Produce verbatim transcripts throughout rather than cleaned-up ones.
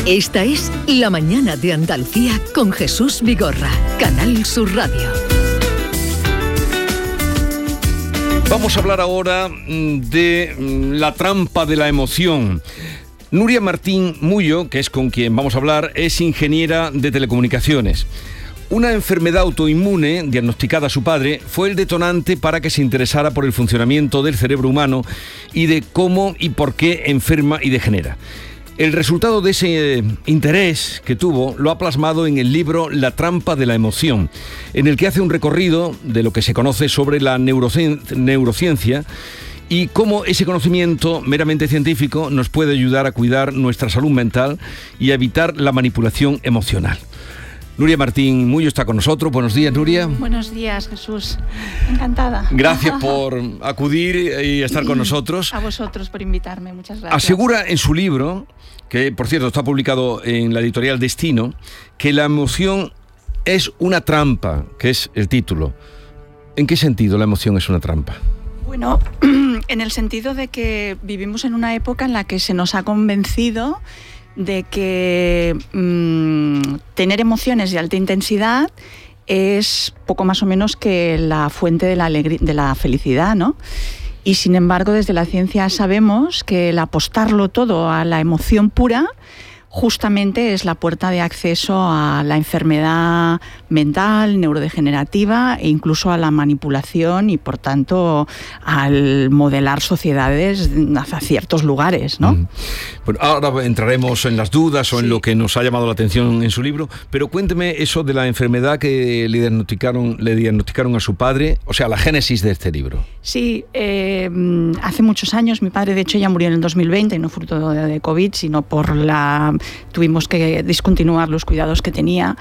Esta es La Mañana de Andalucía con Jesús Vigorra, Canal Sur Radio. Vamos a hablar ahora de la trampa de la emoción. Nuria Martín Mullo, que es con quien vamos a hablar, es ingeniera de telecomunicaciones. Una enfermedad autoinmune diagnosticada a su padre fue el detonante para que se interesara por el funcionamiento del cerebro humano y de cómo y por qué enferma y degenera. El resultado de ese interés que tuvo lo ha plasmado en el libro La trampa de la emoción, en el que hace un recorrido de lo que se conoce sobre la neurocien- neurociencia y cómo ese conocimiento meramente científico nos puede ayudar a cuidar nuestra salud mental y a evitar la manipulación emocional. Nuria Martín Mullo está con nosotros. Buenos días, Nuria. Buenos días, Jesús. Encantada. Gracias por acudir y estar con nosotros. A vosotros por invitarme, muchas gracias. Asegura en su libro, que por cierto está publicado en la editorial Destino, que la emoción es una trampa, que es el título. ¿En qué sentido la emoción es una trampa? Bueno, en el sentido de que vivimos en una época en la que se nos ha convencido de que mmm, tener emociones de alta intensidad es poco más o menos que la fuente de la alegría, de la felicidad, ¿no? Y sin embargo, desde la ciencia sabemos que el apostarlo todo a la emoción pura justamente es la puerta de acceso a la enfermedad mental, neurodegenerativa e incluso a la manipulación y, por tanto, al modelar sociedades hacia ciertos lugares, ¿no? Mm. Bueno, ahora entraremos en las dudas o sí. en lo que nos ha llamado la atención en su libro, pero cuénteme eso de la enfermedad que le diagnosticaron, le diagnosticaron a su padre, o sea, la génesis de este libro. Sí, eh, hace muchos años, mi padre de hecho ya murió en el dos mil veinte, no fruto de, de COVID, sino por la... tuvimos que discontinuar los cuidados que tenía.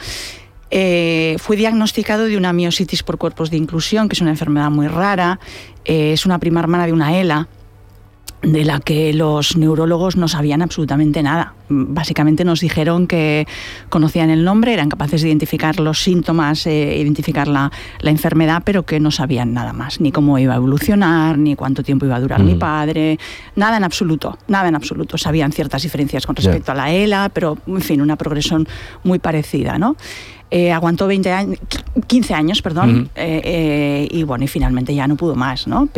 Eh, fue diagnosticado de una miositis por cuerpos de inclusión, que es una enfermedad muy rara. Eh, es una prima hermana de una ELA, de la que los neurólogos no sabían absolutamente nada. Básicamente nos dijeron que conocían el nombre, eran capaces de identificar los síntomas, eh, identificar la, la enfermedad, pero que no sabían nada más, ni cómo iba a evolucionar, ni cuánto tiempo iba a durar mm. mi padre, nada en absoluto, nada en absoluto. Sabían ciertas diferencias con respecto yeah. a la ELA, pero en fin, una progresión muy parecida, ¿no? Eh, aguantó veinte años, quince años, perdón, mm. eh, eh, y bueno, y finalmente ya no pudo más, ¿no?